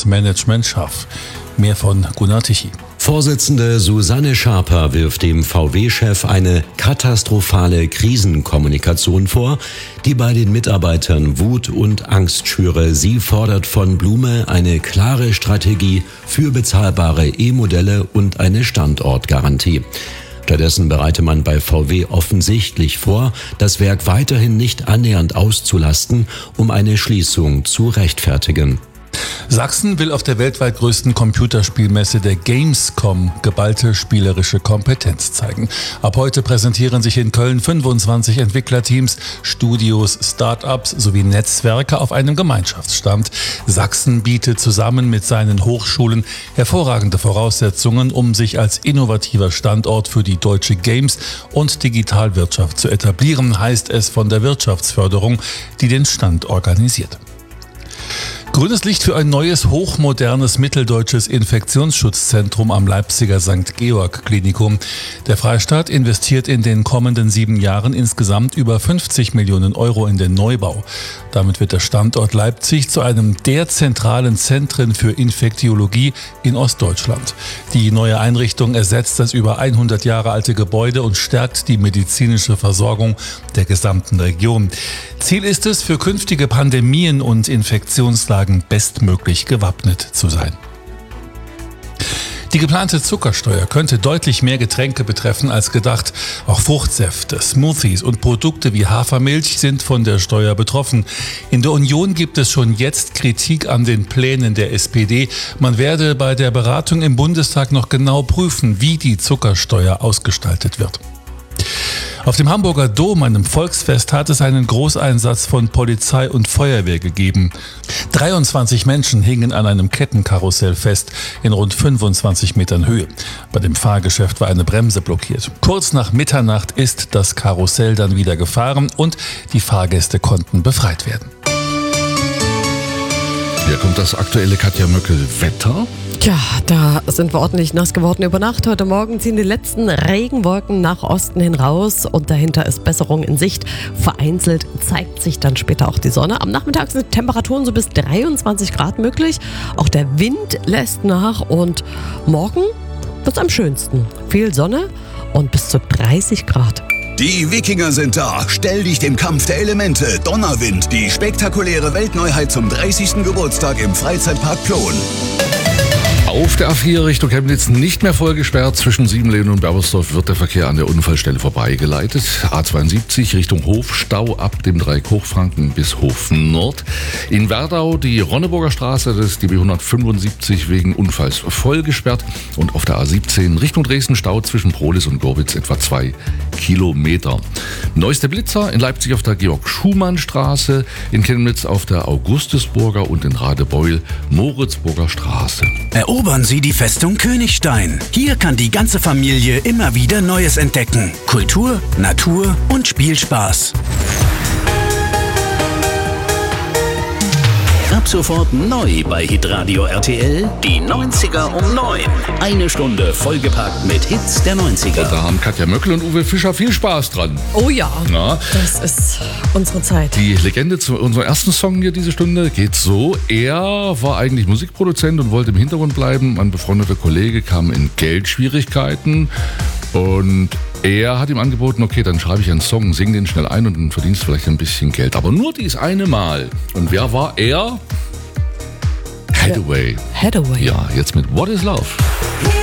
Management scharf. Mehr von Gunnar Tichy. Vorsitzende Susanne Schaper wirft dem VW-Chef eine katastrophale Krisenkommunikation vor, die bei den Mitarbeitern Wut und Angst schüre. Sie fordert von Blume eine klare Strategie für bezahlbare E-Modelle und eine Standortgarantie. Stattdessen bereite man bei VW offensichtlich vor, das Werk weiterhin nicht annähernd auszulasten, um eine Schließung zu rechtfertigen. Sachsen will auf der weltweit größten Computerspielmesse der Gamescom geballte spielerische Kompetenz zeigen. Ab heute präsentieren sich in Köln 25 Entwicklerteams, Studios, Start-ups sowie Netzwerke auf einem Gemeinschaftsstand. Sachsen bietet zusammen mit seinen Hochschulen hervorragende Voraussetzungen, um sich als innovativer Standort für die deutsche Games- und Digitalwirtschaft zu etablieren, heißt es von der Wirtschaftsförderung, die den Stand organisiert. Grünes Licht für ein neues, hochmodernes mitteldeutsches Infektionsschutzzentrum am Leipziger St. Georg Klinikum. Der Freistaat investiert in den kommenden 7 Jahren insgesamt über 50 Millionen Euro in den Neubau. Damit wird der Standort Leipzig zu einem der zentralen Zentren für Infektiologie in Ostdeutschland. Die neue Einrichtung ersetzt das über 100 Jahre alte Gebäude und stärkt die medizinische Versorgung der gesamten Region. Ziel ist es, für künftige Pandemien und Infektionslagen bestmöglich gewappnet zu sein. Die geplante Zuckersteuer könnte deutlich mehr Getränke betreffen als gedacht. Auch Fruchtsäfte, Smoothies und Produkte wie Hafermilch sind von der Steuer betroffen. In der Union gibt es schon jetzt Kritik an den Plänen der SPD. Man werde bei der Beratung im Bundestag noch genau prüfen, wie die Zuckersteuer ausgestaltet wird. Auf dem Hamburger Dom, einem Volksfest, hat es einen Großeinsatz von Polizei und Feuerwehr gegeben. 23 Menschen hingen an einem Kettenkarussell fest in rund 25 Metern Höhe. Bei dem Fahrgeschäft war eine Bremse blockiert. Kurz nach Mitternacht ist das Karussell dann wieder gefahren und die Fahrgäste konnten befreit werden. Hier kommt das aktuelle Katja Möckel-Wetter. Tja, da sind wir ordentlich nass geworden über Nacht. Heute Morgen ziehen die letzten Regenwolken nach Osten hin raus und dahinter ist Besserung in Sicht. Vereinzelt zeigt sich dann später auch die Sonne. Am Nachmittag sind Temperaturen so bis 23 Grad möglich. Auch der Wind lässt nach und morgen wird es am schönsten. Viel Sonne und bis zu 30 Grad. Die Wikinger sind da. Stell dich dem Kampf der Elemente. Donnerwind, die spektakuläre Weltneuheit zum 30. Geburtstag im Freizeitpark Plon. Auf der A4 Richtung Chemnitz nicht mehr voll gesperrt. Zwischen Siebenlehn und Berbersdorf wird der Verkehr an der Unfallstelle vorbeigeleitet. A72 Richtung Hofstau ab dem Dreieck Hochfranken bis Hof Nord. In Werdau die Ronneburger Straße, das ist die B175 wegen Unfalls voll gesperrt. Und auf der A17 Richtung Dresden Stau zwischen Prohlis und Gorbitz etwa 2 Kilometer. Neueste Blitzer in Leipzig auf der Georg-Schumann-Straße, in Chemnitz auf der Augustusburger und in Radebeul Moritzburger Straße. Erobern Sie die Festung Königstein. Hier kann die ganze Familie immer wieder Neues entdecken. Kultur, Natur und Spielspaß. Ab sofort neu bei Hitradio RTL, die 90er um 9. Eine Stunde vollgepackt mit Hits der 90er. Da haben Katja Möckel und Uwe Fischer viel Spaß dran. Oh ja, Na? Das ist unsere Zeit. Die Legende zu unserem ersten Song hier diese Stunde geht so. Er war eigentlich Musikproduzent und wollte im Hintergrund bleiben. Ein befreundeter Kollege kam in Geldschwierigkeiten und er hat ihm angeboten, okay, dann schreibe ich einen Song, sing den schnell ein und dann verdienst du vielleicht ein bisschen Geld. Aber nur dies eine Mal. Und wer war er? Hathaway. Hathaway. Ja, jetzt mit What is Love?